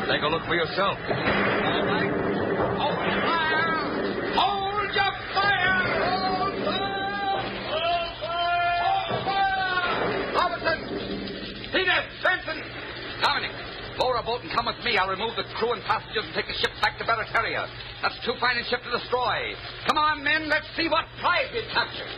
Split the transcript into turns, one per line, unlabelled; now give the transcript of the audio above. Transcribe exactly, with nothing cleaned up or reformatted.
Take a look for yourself.
All right. Open fire! Hold your fire! Hold fire! Hold fire! Hold fire! Robertson! Peter! Benson! Dominic, lower a boat and come with me. I'll remove the crew and passengers and take the ship back to Barataria. That's too fine a ship to destroy. Come on, men. Let's see what prize we've captured.